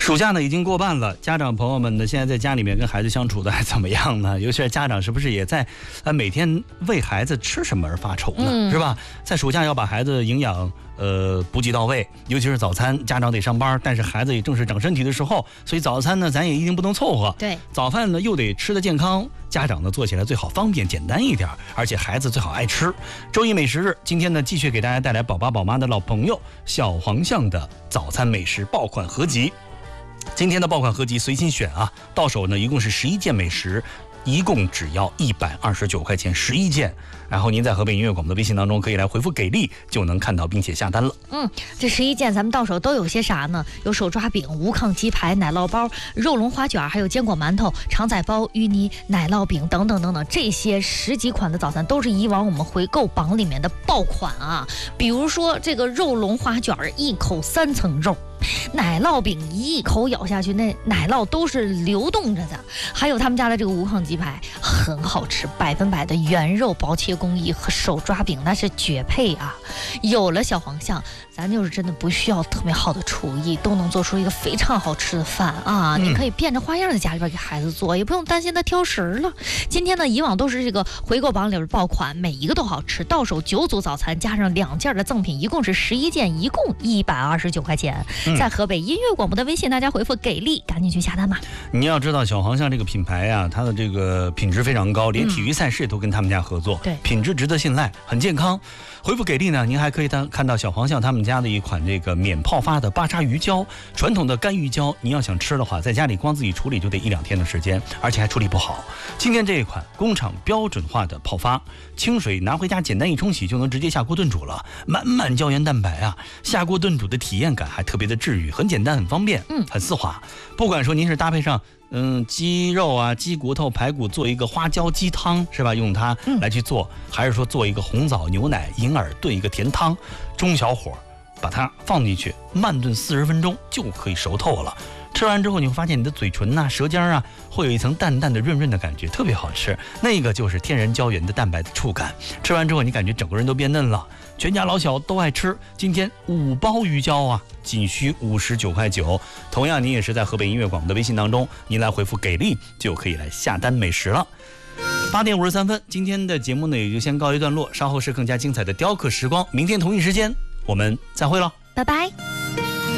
暑假呢已经过半了，家长朋友们呢现在在家里面跟孩子相处的还怎么样呢？尤其是家长是不是也在每天为孩子吃什么而发愁呢？是吧？在暑假要把孩子营养补给到位，尤其是早餐，家长得上班，但是孩子也正是长身体的时候，所以早餐呢咱也一定不能凑合。 对， 早饭呢又得吃得健康，家长呢做起来最好方便简单一点，而且孩子最好爱吃。周一美食日，今天呢继续给大家带来宝爸宝妈的老朋友小黄象的早餐美食爆款合集。今天的爆款合集随心选啊，到手呢一共是11件美食，一共只要129块钱11件。然后您在河北音乐广播的微信当中可以来回复给力，就能看到并且下单了。 这11件咱们到手都有些啥呢？有手抓饼、无炕鸡排、奶酪包、肉龙花卷，还有坚果馒头、肠仔包、芋泥、奶酪饼等等等等，这些10几款的早餐都是以往我们回购榜里面的爆款啊。比如说这个肉龙花卷，一口3层肉。奶酪饼一口咬下去，那奶酪都是流动着的。还有他们家的这个无炕鸡排很好吃，100%的原肉薄切工艺和手抓饼那是绝配啊！有了小黄象，咱就是真的不需要特别好的厨艺，都能做出一个非常好吃的饭啊！你可以变着花样在家里边给孩子做，也不用担心他挑食了。今天呢，以往都是这个回购榜里边爆款，每一个都好吃，到手9组早餐加上2件的赠品，一共是11件，一共129块钱。在河北音乐广播的微信，大家回复给力，赶紧去下单吧。 你要知道小黄象这个品牌啊，它的这个品质非常高，连体育赛事都跟他们家合作， 对， 品质值得信赖，很健康。回复给力呢，您还可以看到小黄象他们家的一款这个免泡发的巴沙鱼胶。传统的干鱼胶，您要想吃的话，在家里光自己处理就得1-2天的时间，而且还处理不好。今天这一款工厂标准化的泡发，清水拿回家简单一冲洗就能直接下锅炖煮了，满满胶原蛋白啊，下锅炖煮的体验感还特别的治愈，很简单很方便，很丝滑。不管说您是搭配上鸡肉啊、鸡骨头、排骨做一个花椒鸡汤是吧？用它来去做，还是说做一个红枣牛奶银耳炖一个甜汤，中小火把它放进去，慢炖40分钟就可以熟透了。吃完之后，你会发现你的嘴唇啊、舌尖啊，会有一层淡淡的润润的感觉，特别好吃。那个就是天然胶原的蛋白的触感。吃完之后，你感觉整个人都变嫩了，全家老小都爱吃。今天5包鱼胶啊，仅需59块9。同样，您也是在河北音乐广播的微信当中，您来回复给力，就可以来下单美食了。8点53分，今天的节目呢也就先告一段落，稍后是更加精彩的雕刻时光。明天同一时间，我们再会了， 拜拜。